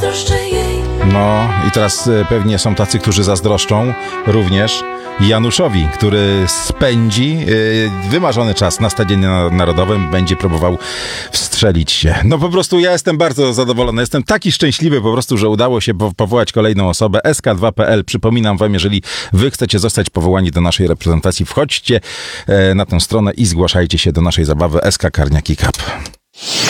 zazdroszczę jej. No i teraz pewnie są tacy, którzy zazdroszczą również Januszowi, który spędzi wymarzony czas na Stadionie Narodowym, będzie próbował wstrzelić się. No po prostu ja jestem bardzo zadowolony, jestem taki szczęśliwy po prostu, że udało się powołać kolejną osobę. SK2.pl, przypominam wam, jeżeli wy chcecie zostać powołani do naszej reprezentacji, wchodźcie na tę stronę i zgłaszajcie się do naszej zabawy SK Karniaki Cup.